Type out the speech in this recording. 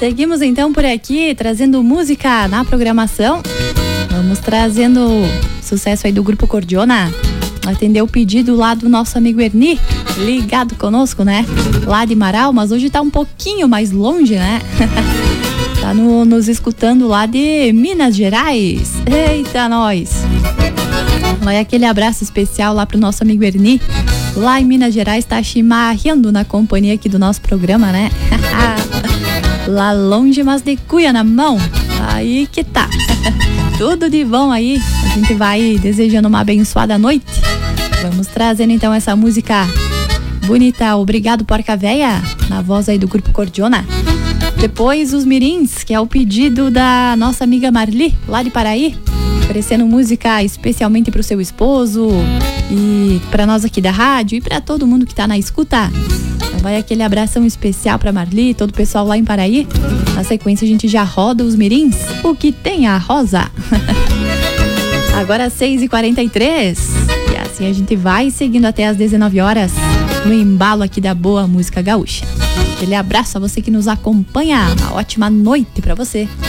Seguimos então por aqui, trazendo música na programação. Vamos trazendo sucesso aí do Grupo Cordiona. Atendeu o pedido lá do nosso amigo Erni, ligado conosco, né? Lá de Marau, mas hoje tá um pouquinho mais longe, né? Tá nos escutando lá de Minas Gerais. Eita, nós! Vai aquele abraço especial lá pro nosso amigo Erni. Lá em Minas Gerais, tá chimarrando na companhia aqui do nosso programa, né? Lá longe, mas de cuia na mão. Aí que tá. Tudo de bom aí. A gente vai desejando uma abençoada noite. Vamos trazendo então essa música bonita, Obrigado Porca Véia, na voz aí do Grupo Cordiona. Depois os Mirins, que é o pedido da nossa amiga Marli, lá de Paraí, oferecendo música especialmente pro seu esposo e pra nós aqui da rádio e pra todo mundo que tá na escuta. Então vai aquele abração especial pra Marli, todo o pessoal lá em Paraí. Na sequência a gente já roda os Mirins, o que tem a Rosa. Agora 6h43, e assim a gente vai seguindo até as 19 horas no embalo aqui da boa música gaúcha. Aquele abraço a você que nos acompanha, uma ótima noite pra você.